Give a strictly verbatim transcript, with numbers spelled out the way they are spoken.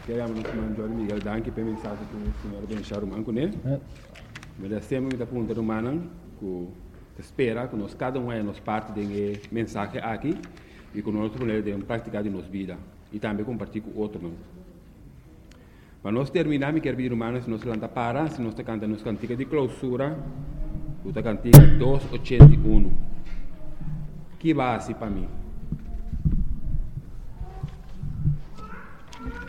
Queremos nos mandar Miguel Danke para mensagem que o senhor Benchar Manco, né? Mas sempre me pergunta do Manan, que espera que nós cada um é nos parte de mensagem aqui e que nós podemos praticar de nossa vida e também compartilhar com outros. Não? Mas nós terminamos, quer vir humanos, se nós lanta para, se nós cantamos nos cantiga de clausura, o cantiga duzentos e oitenta e um. Que base para mim?